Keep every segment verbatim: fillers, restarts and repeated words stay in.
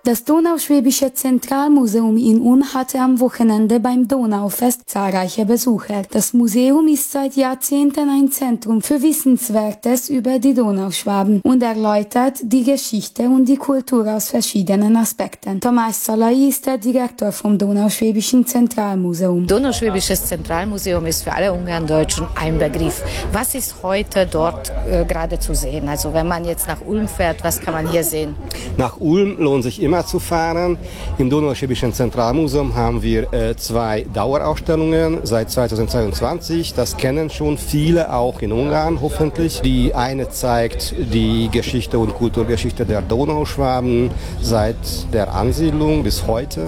Das Donauschwäbische Zentralmuseum in Ulm hatte am Wochenende beim Donaufest zahlreiche Besucher. Das Museum ist seit Jahrzehnten ein Zentrum für Wissenswertes über die Donauschwaben und erläutert die Geschichte und die Kultur aus verschiedenen Aspekten. Thomas Szalai ist der Direktor vom Donauschwäbischen Zentralmuseum. Donauschwäbisches Zentralmuseum ist für alle Ungarndeutschen ein Begriff. Was ist heute dort äh, gerade zu sehen? Also wenn man jetzt nach Ulm fährt, was kann man hier sehen? Nach Ulm lohnt sich immer zu fahren. Im Donauschwäbischen Zentralmuseum haben wir äh, zwei Dauerausstellungen seit zweitausendzweiundzwanzig. Das kennen schon viele, auch in Ungarn hoffentlich. Die eine zeigt die Geschichte und Kulturgeschichte der Donauschwaben seit der Ansiedlung bis heute.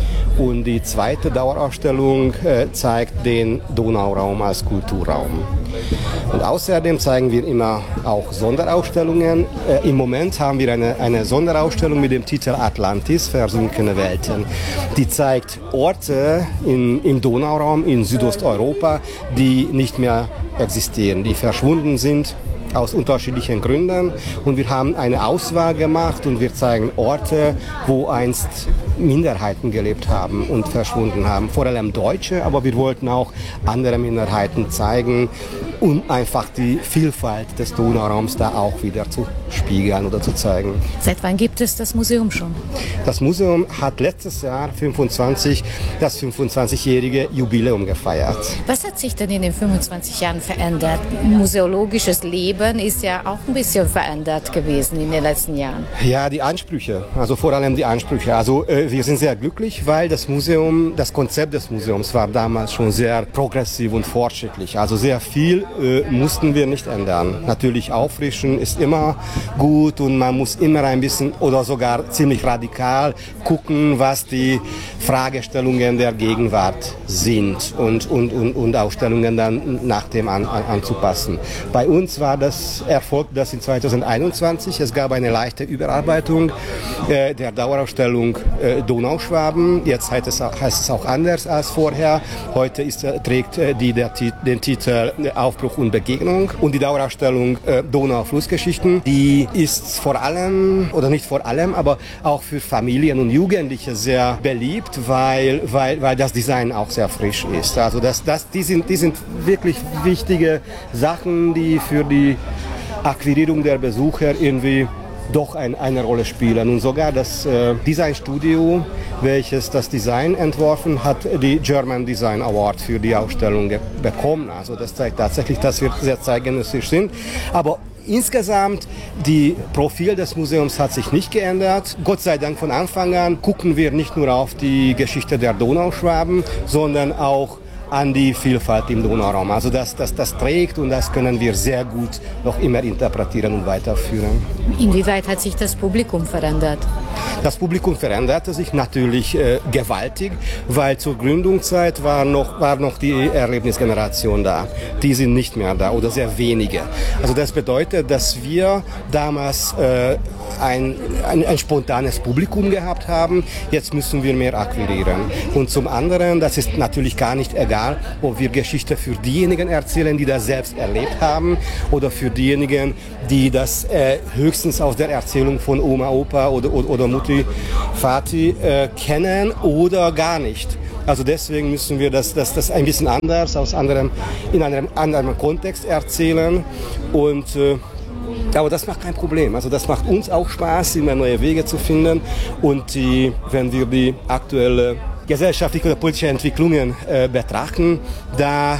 Und die zweite Dauerausstellung äh, zeigt den Donauraum als Kulturraum. Und außerdem zeigen wir immer auch Sonderausstellungen. Äh, Im Moment haben wir eine, eine Sonderausstellung mit dem Titel Atlantis, versunkene Welten. Die zeigt Orte in, im Donauraum in Südosteuropa, die nicht mehr existieren, die verschwunden sind aus unterschiedlichen Gründen. Und wir haben eine Auswahl gemacht und wir zeigen Orte, wo einst Minderheiten gelebt haben und verschwunden haben. Vor allem Deutsche, aber wir wollten auch andere Minderheiten zeigen, um einfach die Vielfalt des Donauraums da auch wieder zu spiegeln oder zu zeigen. Seit wann gibt es das Museum schon? Das Museum hat letztes Jahr fünfundzwanzig, das fünfundzwanzigjährige Jubiläum gefeiert. Was hat sich denn in den fünfundzwanzig Jahren verändert? Museologisches Leben ist ja auch ein bisschen verändert gewesen in den letzten Jahren. Ja, die Ansprüche, also vor allem die Ansprüche. Also äh, wir sind sehr glücklich, weil das Museum, das Konzept des Museums war damals schon sehr progressiv und fortschrittlich. Also sehr viel äh, mussten wir nicht ändern. Natürlich auffrischen ist immer gut und man muss immer ein bisschen oder sogar ziemlich radikal gucken, was die Fragestellungen der Gegenwart sind und, und, und, und Ausstellungen dann nach dem an, an, anzupassen. Bei uns war das erfolgt das in zweitausendeinundzwanzig. Es gab eine leichte Überarbeitung äh, der Dauerausstellung äh, Donauschwaben. Jetzt heißt es, heißt es auch anders als vorher. Heute ist, äh, trägt äh, die der, den Titel äh, Aufbruch und Begegnung. Und die Dauerausstellung äh, Donau-Flussgeschichten, die ist vor allem, oder nicht vor allem, aber auch für Familien und Jugendliche sehr beliebt, weil, weil, weil das Design auch sehr frisch ist. Also das, das, die, sind, die sind wirklich wichtige Sachen, die für die Akquirierung der Besucher irgendwie doch ein, eine Rolle spielen. Und sogar das äh, Designstudio, welches das Design entworfen hat, die German Design Award für die Ausstellung bekommen. Also das zeigt tatsächlich, dass wir sehr zeitgenössisch sind. Aber insgesamt, die Profil des Museums hat sich nicht geändert. Gott sei Dank von Anfang an gucken wir nicht nur auf die Geschichte der Donauschwaben, sondern auch an die Vielfalt im Donauraum. Also das, das, das trägt und das können wir sehr gut noch immer interpretieren und weiterführen. Inwieweit hat sich das Publikum verändert? Das Publikum veränderte sich natürlich äh, gewaltig, weil zur Gründungszeit war noch, war noch die Erlebnisgeneration da. Die sind nicht mehr da oder sehr wenige. Also das bedeutet, dass wir damals äh, ein, ein, ein spontanes Publikum gehabt haben. Jetzt müssen wir mehr akquirieren. Und zum anderen, das ist natürlich gar nicht egal, ob wir Geschichte für diejenigen erzählen, die das selbst erlebt haben, oder für diejenigen, die das äh, höchstens aus der Erzählung von Oma, Opa oder, oder, oder Mutti, Vati äh, kennen oder gar nicht. Also deswegen müssen wir das, das, das ein bisschen anders, aus anderem, in einem anderen Kontext erzählen. Und äh, aber das macht kein Problem. Also das macht uns auch Spaß, immer neue Wege zu finden. Und die, wenn wir die aktuelle gesellschaftliche oder politische Entwicklungen äh, betrachten, da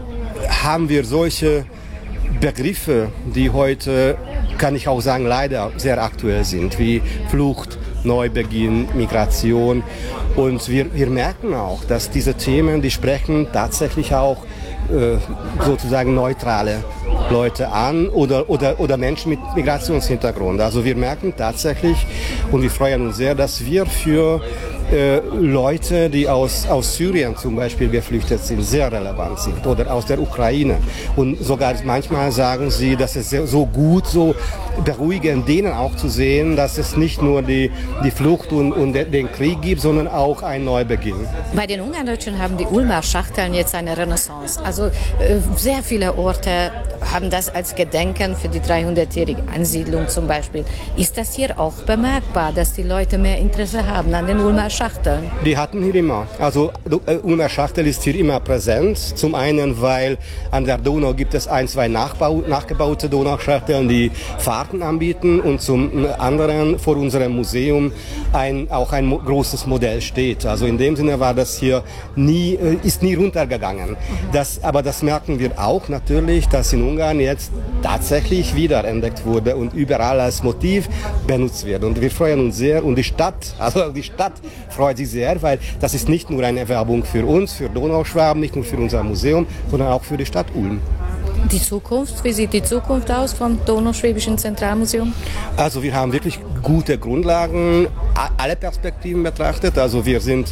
haben wir solche Begriffe, die heute, kann ich auch sagen, leider sehr aktuell sind, wie Flucht, Neubeginn, Migration. Und wir, wir merken auch, dass diese Themen, die sprechen tatsächlich auch äh, sozusagen neutrale Leute an oder, oder, oder Menschen mit Migrationshintergrund. Also wir merken tatsächlich und wir freuen uns sehr, dass wir für äh, Leute, die aus, aus Syrien zum Beispiel geflüchtet sind, sehr relevant sind oder aus der Ukraine. Und sogar manchmal sagen sie, dass es so gut, so beruhigend denen auch zu sehen, dass es nicht nur die, die Flucht und, und den Krieg gibt, sondern auch ein Neubeginn. Bei den Ungarndeutschen haben die Ulmer Schachteln jetzt eine Renaissance. Also äh, sehr viele Orte haben das als Gedenken für die dreihundertjährige Ansiedlung zum Beispiel. Ist das hier auch bemerkbar, dass die Leute mehr Interesse haben an den Ulmer Schachteln? Die hatten hier immer. Also äh, Ulmer Schachtel ist hier immer präsent. Zum einen, weil an der Donau gibt es ein, zwei Nachbau, nachgebaute Donauschachteln, die Fahrten anbieten, und zum anderen vor unserem Museum ein, auch ein mo- großes Modell steht. Also in dem Sinne war das hier nie, äh, ist nie runtergegangen. Das, aber das merken wir auch natürlich, dass in Ungarn jetzt tatsächlich wiederentdeckt wurde und überall als Motiv benutzt wird. Und wir freuen uns sehr, und die Stadt, also die Stadt freut sich sehr, weil das ist nicht nur eine Werbung für uns, für Donauschwaben, nicht nur für unser Museum, sondern auch für die Stadt Ulm. Die Zukunft, wie sieht die Zukunft aus vom Donauschwäbischen Zentralmuseum? Also wir haben wirklich gute Grundlagen, alle Perspektiven betrachtet. Also wir sind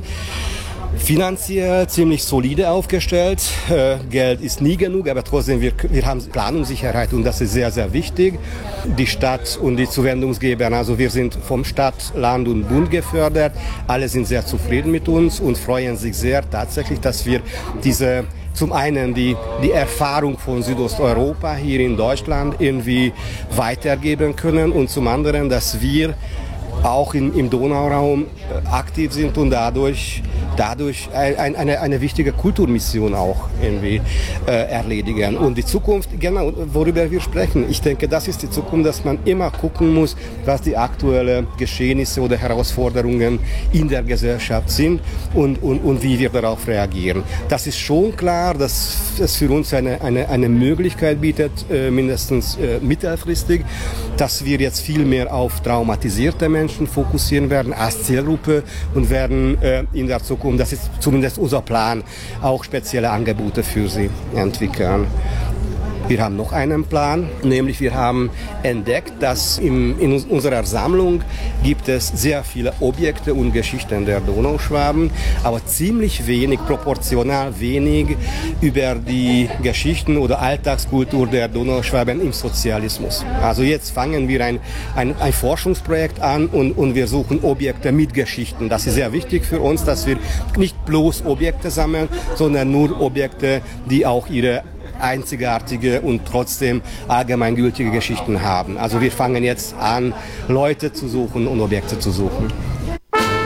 finanziell ziemlich solide aufgestellt. Äh, Geld ist nie genug, aber trotzdem, wir, wir haben Planungssicherheit, und das ist sehr, sehr wichtig. Die Stadt und die Zuwendungsgeber, also wir sind vom Stadt, Land und Bund gefördert. Alle sind sehr zufrieden mit uns und freuen sich sehr tatsächlich, dass wir diese zum einen die, die Erfahrung von Südosteuropa hier in Deutschland irgendwie weitergeben können, und zum anderen, dass wir auch in, im Donauraum aktiv sind und dadurch, dadurch ein, eine, eine wichtige Kulturmission auch irgendwie äh, erledigen. Und die Zukunft, genau, worüber wir sprechen, ich denke, das ist die Zukunft, dass man immer gucken muss, was die aktuellen Geschehnisse oder Herausforderungen in der Gesellschaft sind, und, und, und wie wir darauf reagieren. Das ist schon klar, dass es für uns eine, eine, eine Möglichkeit bietet, äh, mindestens äh, mittelfristig, dass wir jetzt viel mehr auf traumatisierte Menschen fokussieren werden als Zielgruppe und werden äh, in der Zukunft, das ist zumindest unser Plan, auch spezielle Angebote für sie entwickeln. Wir haben noch einen Plan, nämlich wir haben entdeckt, dass im, in unserer Sammlung gibt es sehr viele Objekte und Geschichten der Donauschwaben, aber ziemlich wenig, proportional wenig über die Geschichten oder Alltagskultur der Donauschwaben im Sozialismus. Also jetzt fangen wir ein, ein, ein Forschungsprojekt an, und, und wir suchen Objekte mit Geschichten. Das ist sehr wichtig für uns, dass wir nicht bloß Objekte sammeln, sondern nur Objekte, die auch ihre einzigartige und trotzdem allgemeingültige Geschichten haben. Also wir fangen jetzt an, Leute zu suchen und Objekte zu suchen.